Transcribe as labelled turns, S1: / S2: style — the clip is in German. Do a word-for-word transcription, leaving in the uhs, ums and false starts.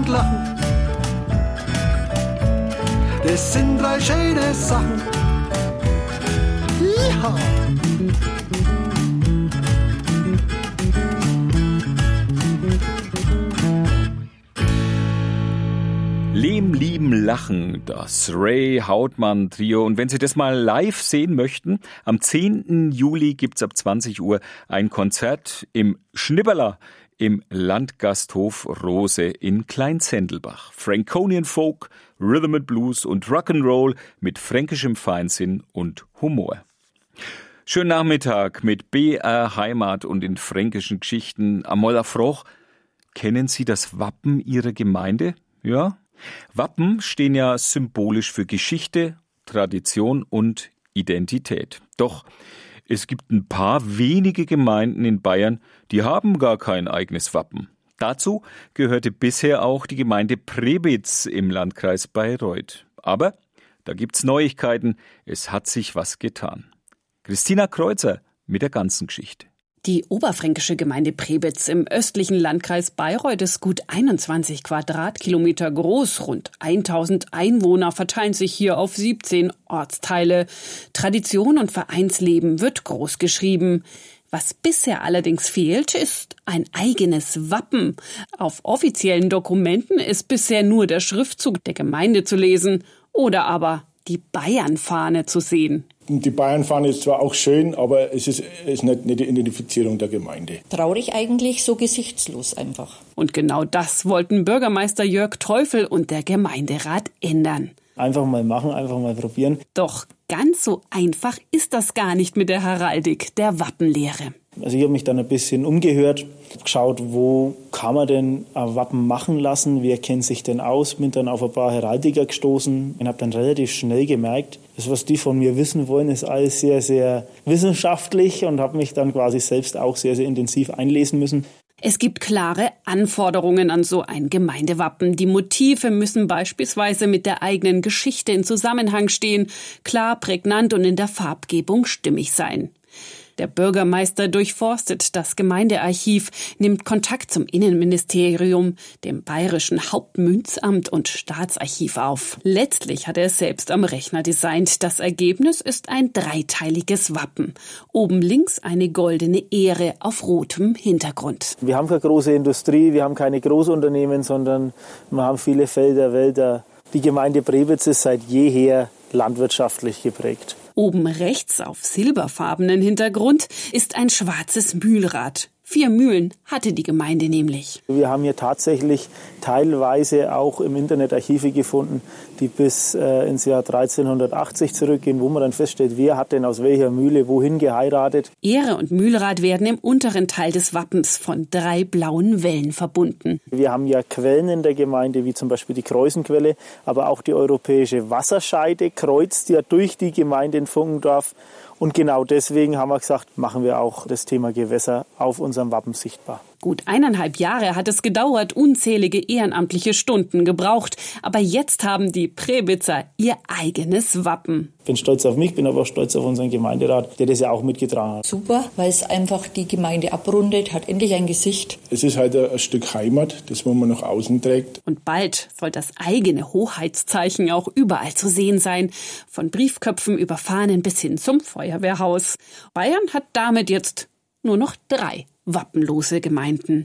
S1: und Lachen. Das sind drei schöne Sachen. Ja.
S2: Lehm, lieben, lachen, das Ray-Hautmann-Trio. Und wenn Sie das mal live sehen möchten, am zehnten Juli gibt's ab zwanzig Uhr ein Konzert im Schnibberler im Landgasthof Rose in Kleinzendelbach. Franconian Folk, Rhythm and Blues und Rock'n'Roll mit fränkischem Feinsinn und Humor. Schönen Nachmittag mit B R Heimat und den fränkischen Geschichten am Moller Froch. Kennen Sie das Wappen Ihrer Gemeinde? Ja? Wappen stehen ja symbolisch für Geschichte, Tradition und Identität. Doch es gibt ein paar wenige Gemeinden in Bayern, die haben gar kein eigenes Wappen. Dazu gehörte bisher auch die Gemeinde Prebitz im Landkreis Bayreuth. Aber da gibt's Neuigkeiten, es hat sich was getan. Christina Kreuzer mit der ganzen Geschichte.
S3: Die oberfränkische Gemeinde Prebitz im östlichen Landkreis Bayreuth ist gut einundzwanzig Quadratkilometer groß. Rund tausend Einwohner verteilen sich hier auf siebzehn Ortsteile. Tradition und Vereinsleben wird groß geschrieben. Was bisher allerdings fehlt, ist ein eigenes Wappen. Auf offiziellen Dokumenten ist bisher nur der Schriftzug der Gemeinde zu lesen oder aber die Bayernfahne zu sehen.
S4: Die Bayernfahne ist zwar auch schön, aber es ist, ist nicht eine Identifizierung der Gemeinde.
S5: Traurig eigentlich, so gesichtslos einfach.
S3: Und genau das wollten Bürgermeister Jörg Teufel und der Gemeinderat ändern.
S6: Einfach mal machen, einfach mal probieren.
S3: Doch ganz so einfach ist das gar nicht mit der Heraldik, der Wappenlehre.
S6: Also ich habe mich dann ein bisschen umgehört, geschaut, wo kann man denn ein Wappen machen lassen, wer kennt sich denn aus, bin dann auf ein paar Heraldiker gestoßen und habe dann relativ schnell gemerkt, das, was die von mir wissen wollen, ist alles sehr, sehr wissenschaftlich und habe mich dann quasi selbst auch sehr, sehr intensiv einlesen müssen.
S3: Es gibt klare Anforderungen an so ein Gemeindewappen. Die Motive müssen beispielsweise mit der eigenen Geschichte in Zusammenhang stehen, klar, prägnant und in der Farbgebung stimmig sein. Der Bürgermeister durchforstet das Gemeindearchiv, nimmt Kontakt zum Innenministerium, dem Bayerischen Hauptmünzamt und Staatsarchiv auf. Letztlich hat er es selbst am Rechner designt. Das Ergebnis ist ein dreiteiliges Wappen. Oben links eine goldene Ähre auf rotem Hintergrund.
S6: Wir haben keine große Industrie, wir haben keine Großunternehmen, sondern wir haben viele Felder, Wälder. Die Gemeinde Prebitz ist seit jeher landwirtschaftlich geprägt.
S3: Oben rechts auf silberfarbenen Hintergrund ist ein schwarzes Mühlrad. Vier Mühlen hatte die Gemeinde nämlich.
S6: Wir haben hier tatsächlich teilweise auch im Internet Archive gefunden, die bis äh, ins Jahr dreizehnhundertachtzig zurückgehen, wo man dann feststellt, wer hat denn aus welcher Mühle wohin geheiratet.
S3: Ähre und Mühlrad werden im unteren Teil des Wappens von drei blauen Wellen verbunden.
S6: Wir haben ja Quellen in der Gemeinde, wie zum Beispiel die Kreuzenquelle, aber auch die europäische Wasserscheide kreuzt ja durch die Gemeinde in Funkendorf. Und genau deswegen haben wir gesagt, machen wir auch das Thema Gewässer auf unserem Wappen sichtbar.
S3: Gut eineinhalb Jahre hat es gedauert, unzählige ehrenamtliche Stunden gebraucht. Aber jetzt haben die Prebitzer ihr eigenes Wappen.
S6: Ich bin stolz auf mich, bin aber auch stolz auf unseren Gemeinderat, der das ja auch mitgetragen hat.
S5: Super, weil es einfach die Gemeinde abrundet, hat endlich ein Gesicht.
S4: Es ist halt ein Stück Heimat, das man nach außen trägt.
S3: Und bald soll das eigene Hoheitszeichen auch überall zu sehen sein. Von Briefköpfen über Fahnen bis hin zum Feuerwehrhaus. Bayern hat damit jetzt nur noch drei wappenlose Gemeinden.